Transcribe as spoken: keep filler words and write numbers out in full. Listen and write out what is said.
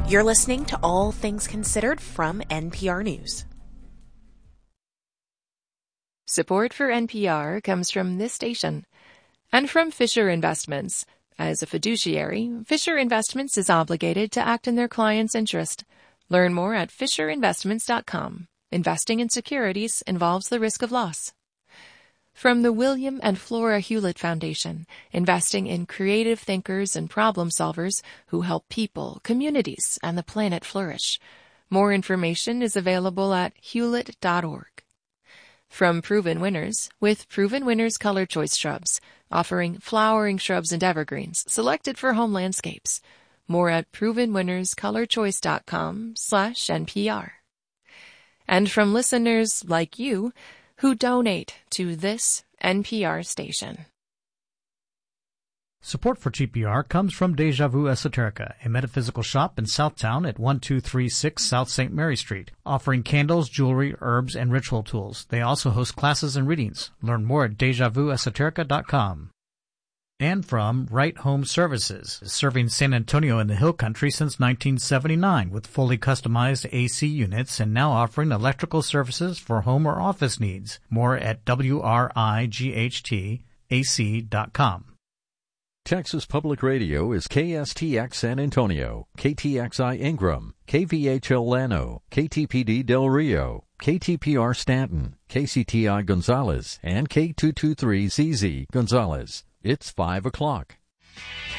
You're listening to All Things Considered from N P R News. Support for N P R comes from this station and from Fisher Investments. As a fiduciary, Fisher Investments is obligated to act in their client's interest. Learn more at fisher investments dot com. Investing in securities involves the risk of loss. From the William and Flora Hewlett Foundation, investing in creative thinkers and problem solvers who help people, communities, and the planet flourish. More information is available at hewlett dot org. From Proven Winners, with Proven Winners Color Choice Shrubs, offering flowering shrubs and evergreens selected for home landscapes. More at proven winners color choice dot com slash N P R. And from listeners like you who donate to this N P R station. Support for G P R comes from Deja Vu Esoterica, a metaphysical shop in Southtown at one two three six South Saint Mary Street, offering candles, jewelry, herbs, and ritual tools. They also host classes and readings. Learn more at deja vu esoterica dot com. And from Right Home Services, serving San Antonio and the Hill Country since nineteen seventy-nine with fully customized A C units and now offering electrical services for home or office needs. More at W R I G H T A C dot com. Texas Public Radio is K S T X San Antonio, K T X I Ingram, K V H L Llano, K T P D Del Rio, K T P R Stanton, K C T I Gonzales, and K two two three Z Z Gonzales. It's five o'clock.